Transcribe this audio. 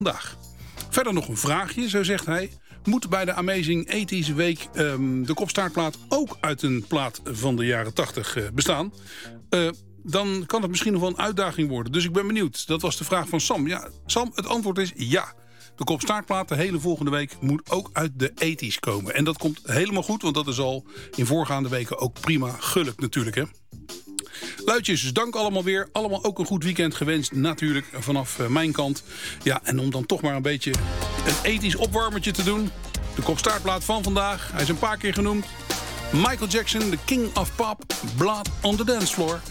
vandaag. Verder nog een vraagje, zo zegt hij. Moet bij de Amazing 80s Week de kopstaartplaat ook uit een plaat van de jaren 80 bestaan? Dan kan het misschien nog wel een uitdaging worden. Dus ik ben benieuwd. Dat was de vraag van Sam. Ja, Sam, het antwoord is ja. De kopstaartplaat de hele volgende week moet ook uit de 80s komen. En dat komt helemaal goed, want dat is al in voorgaande weken ook prima gelukt natuurlijk, hè. Luidjes, dus dank allemaal weer. Allemaal ook een goed weekend gewenst natuurlijk vanaf mijn kant. Ja, en om dan toch maar een beetje een ethisch opwarmertje te doen. De kopstaartplaat van vandaag. Hij is een paar keer genoemd. Michael Jackson, the King of Pop. Blood on the Dance Floor.